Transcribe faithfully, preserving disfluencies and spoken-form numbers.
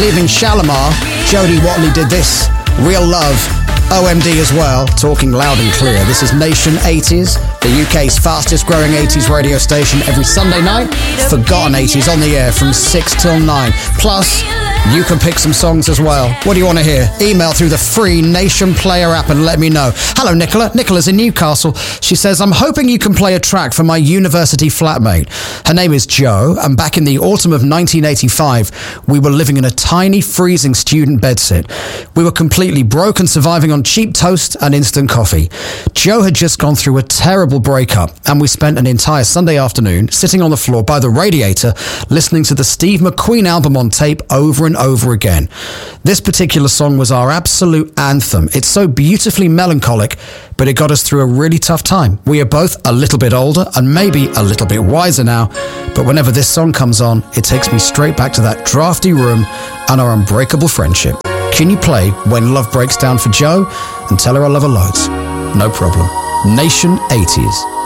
Leaving Shalimar, Jodie Watley did this. Real Love. O M D as well, talking loud and clear. This is Nation eighties, the U K's fastest growing eighties radio station every Sunday night. Forgotten eighties on the air from six till nine. Plus, you can pick some songs as well. What do you want to hear? Email through the free Nation Player app and let me know. Hello, Nicola. Nicola's in Newcastle. She says, I'm hoping you can play a track for my university flatmate. Her name is Jo, and back in the autumn of nineteen eighty-five, we were living in a tiny, freezing student bedsit. We were completely broke and surviving on cheap toast and instant coffee. Jo had just gone through a terrible breakup, and we spent an entire Sunday afternoon sitting on the floor by the radiator listening to the Steve McQueen album on tape over and over again. This particular song was our absolute anthem. It's so beautifully melancholic, but it got us through a really tough time. We are both a little bit older and maybe a little bit wiser now, but whenever this song comes on, it takes me straight back to that drafty room and our unbreakable friendship. Can you play When Love Breaks Down for Jo? And tell her I love her loads. No problem. Nation eighties.